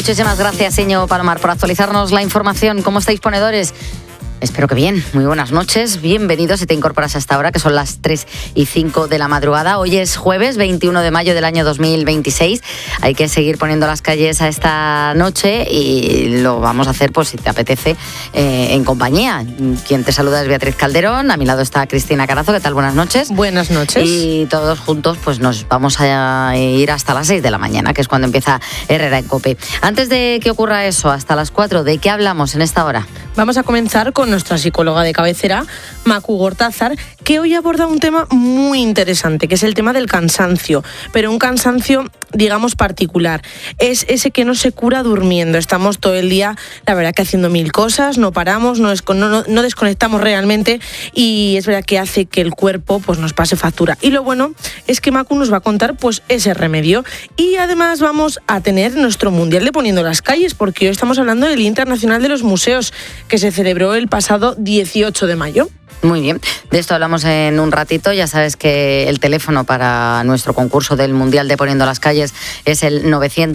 Muchísimas gracias, Íñigo Palomar, por actualizarnos la información. ¿Cómo estáis, ponedores? Espero que bien. Muy buenas noches. Bienvenidos si te incorporas hasta ahora, que son las 3:05 de la madrugada. Hoy es jueves 21 de mayo del año 2026. Hay que seguir poniendo las calles a esta noche y lo vamos a hacer, pues si te apetece, en compañía. Quien te saluda es Beatriz Calderón. A mi lado está Cristina Carazo. ¿Qué tal? Buenas noches. Buenas noches. Y todos juntos pues nos vamos a ir hasta las 6 de la mañana, que es cuando empieza Herrera en COPE. Antes de que ocurra eso, hasta las 4, ¿de qué hablamos en esta hora? Vamos a comenzar con nuestra psicóloga de cabecera, Macu Gortázar, que hoy aborda un tema muy interesante, que es el tema del cansancio, pero un cansancio, digamos, particular. Es ese que no se cura durmiendo. Estamos todo el día, la verdad, que haciendo mil cosas, no paramos, no desconectamos realmente, y es verdad que hace que el cuerpo pues nos pase factura. Y lo bueno es que Macu nos va a contar pues ese remedio. Y además vamos a tener nuestro Mundial de Poniendo las Calles, porque hoy estamos hablando del Día Internacional de los Museos, que se celebró el pasado 18 de mayo. Muy bien, de esto hablamos en un ratito. Ya sabes que el teléfono para nuestro concurso del Mundial de Poniendo las Calles es el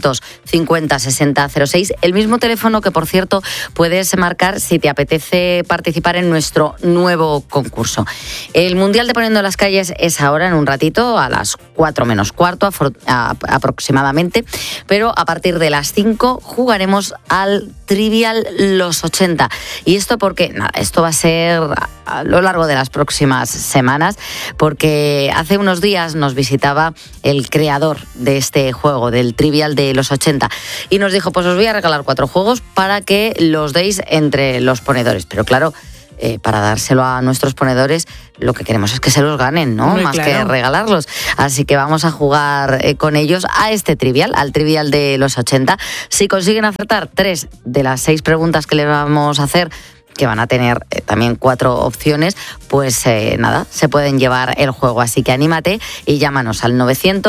950 60 06, el mismo teléfono que, por cierto, puedes marcar si te apetece participar en nuestro nuevo concurso. El Mundial de Poniendo las Calles es ahora, en un ratito, a las 4 menos cuarto aproximadamente, pero a partir de las 5 jugaremos al Trivial Los 80. Y esto porque, nada, esto va a ser a lo largo de las próximas semanas, porque hace unos días nos visitaba el creador de este juego, del Trivial de los 80, y nos dijo, pues os voy a regalar 4 juegos para que los deis entre los ponedores. Pero claro, para dárselo a nuestros ponedores, lo que queremos es que se los ganen, ¿no? Muy más claro. que regalarlos. Así que vamos a jugar con ellos a este Trivial, al Trivial de los 80. Si consiguen acertar 3 de las 6 preguntas que le vamos a hacer, que van a tener también 4 opciones, pues nada, se pueden llevar el juego. Así que anímate y llámanos al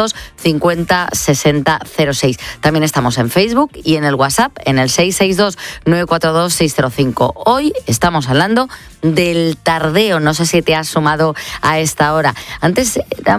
950 60 06. También estamos en Facebook y en el WhatsApp en el 662 942 605. Hoy estamos hablando del tardeo. No sé si te has sumado a esta hora. Antes era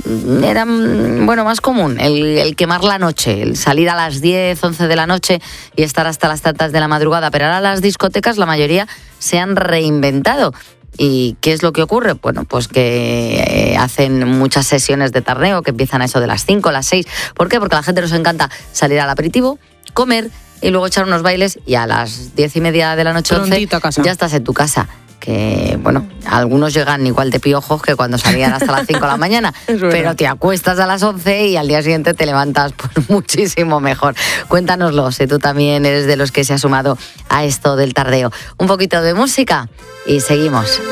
bueno, más común el quemar la noche, el salir a las 10, 11 de la noche y estar hasta las tantas de la madrugada. Pero ahora las discotecas, la mayoría, se han reinventado. ¿Y qué es lo que ocurre? Bueno, pues que hacen muchas sesiones de tardeo que empiezan a eso de las 5, las 6. ¿Por qué? Porque a la gente nos encanta salir al aperitivo, comer y luego echar unos bailes, y a las 10:30 de la noche, 11, ya estás en tu casa. Que, bueno, algunos llegan igual de piojos que cuando salían hasta las 5 de la mañana, pero te acuestas a las 11 y al día siguiente te levantas pues muchísimo mejor. Cuéntanoslo, si tú también eres de los que se ha sumado a esto del tardeo. Un poquito de música y seguimos.